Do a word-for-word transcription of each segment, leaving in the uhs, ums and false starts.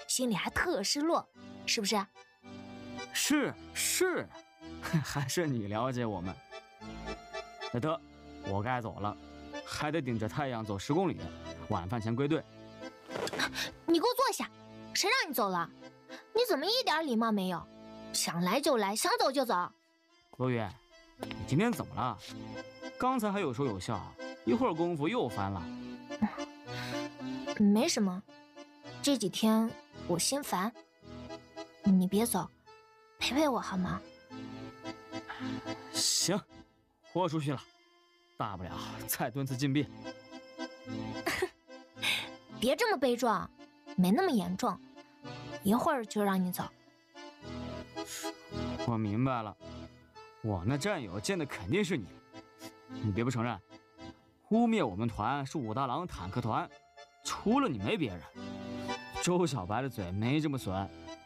心里还特失落，是不是？ 是是，还是你了解我们。那得，我该走了，还得顶着太阳走十公里，晚饭前归队。 你给我坐下，谁让你走了？你怎么一点礼貌没有？想来就来，想走就走。 罗宇，你今天怎么了？刚才还有说有笑，一会儿功夫又翻了。 没什么，这几天我心烦，你别走，陪陪我好吗？ 行，豁出去了，大不了再蹲次禁闭。 别这么悲壮，没那么严重，一会儿就让你走。 我明白了，我那战友见的肯定是你，你别不承认，污蔑我们团是武大郎坦克团，除了你没别人。周小白的嘴没这么损。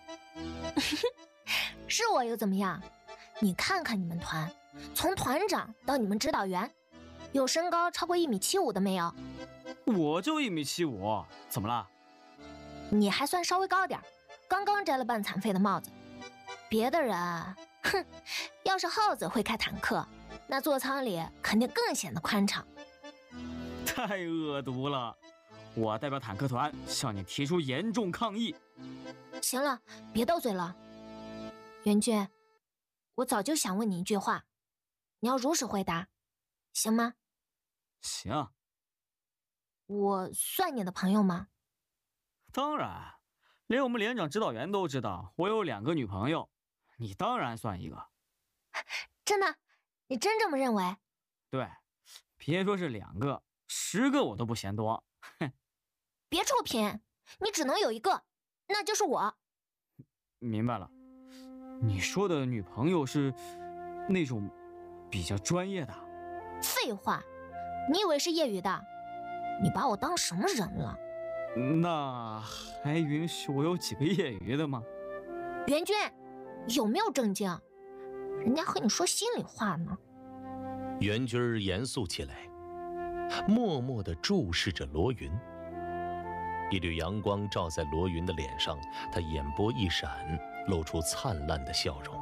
是我又怎么样？你看看你们团，从团长到你们指导员，有身高超过一米七五的没有？ 我就一米七五，怎么了？ 你还算稍微高点，刚刚摘了半残废的帽子。别的人，哼，要是耗子会开坦克，那座舱里肯定更显得宽敞。 太恶毒了！我代表坦克团向你提出严重抗议。 行了，别斗嘴了。袁俊，我早就想问你一句话，你要如实回答，行吗？ 行。 我算你的朋友吗？ 当然，连我们连长指导员都知道我有两个女朋友，你当然算一个。 真的？你真这么认为？ 对，别说是两个，十个我都不嫌多。哼， 别臭贫，你只能有一个，那就是我。 明白了，你说的女朋友是那种比较专业的？ 废话，你以为是业余的？你把我当什么人了？ 那还允许我有几个业余的吗？ 袁军，有没有正经？人家和你说心里话呢。 袁军严肃起来，默默地注视着罗云。一缕阳光照在罗云的脸上，他眼波一闪，露出灿烂的笑容。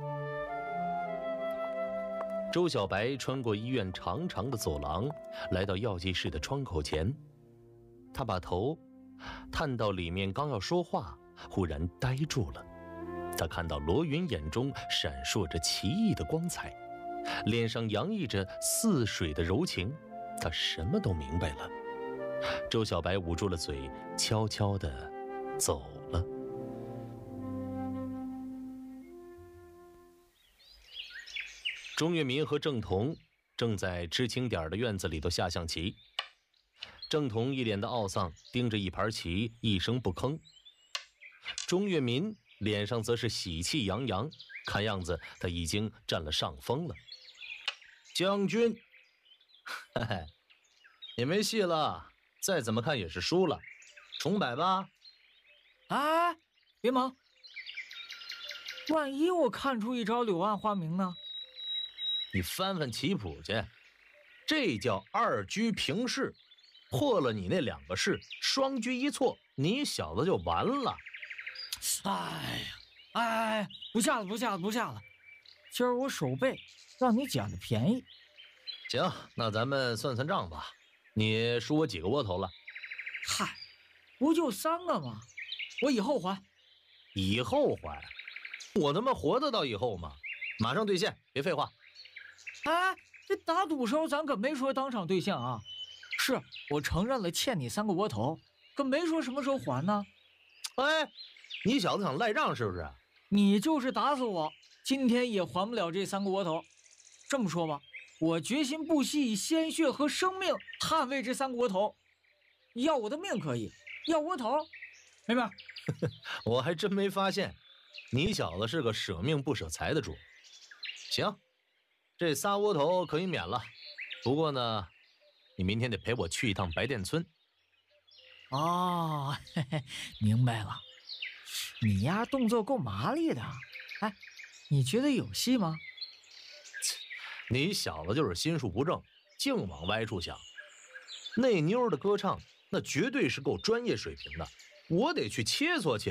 周小白穿过医院长长的走廊，来到药剂室的窗口前。他把头探到里面，刚要说话，忽然呆住了。他看到罗云眼中闪烁着奇异的光彩，脸上洋溢着似水的柔情，他什么都明白了。周小白捂住了嘴，悄悄地走了。钟跃民和郑彤正在知青点的院子里头下象棋。郑彤一脸的懊丧，盯着一盘棋，一声不吭。钟跃民脸上则是喜气洋洋，看样子他已经占了上风了。将军，嘿嘿，你没戏了，再怎么看也是输了，重摆吧。 哎，别忙，万一我看出一招柳暗花明呢？ 你翻翻棋谱去，这叫二车平士，破了你那两个士，双车一错，你小子就完了。 哎呀，哎，不下了，不下了，不下了。今儿我手背，让你捡了便宜。 行，那咱们算算账吧。你输我几个窝头了？ 嗨，不就三个吗？我以后还。 以后还？我他妈活得到以后吗？马上兑现，别废话。 哎，这打赌时候咱可没说当场兑现啊。是我承认了欠你三个窝头，可没说什么时候还呢。 哎，你小子想赖账是不是？ 你就是打死我，今天也还不了这三个窝头。这么说吧，我决心不惜以鲜血和生命捍卫这三个窝头。要我的命可以，要窝头没门。 我还真没发现，你小子是个舍命不舍财的主。行，这仨窝头可以免了，不过呢，你明天得陪我去一趟白店村。 哦，嘿嘿，明白了。你呀，动作够麻利的。哎，你觉得有戏吗？ 你小子就是心术不正，净往歪处想。那妞的歌唱，那绝对是够专业水平的，我得去切磋切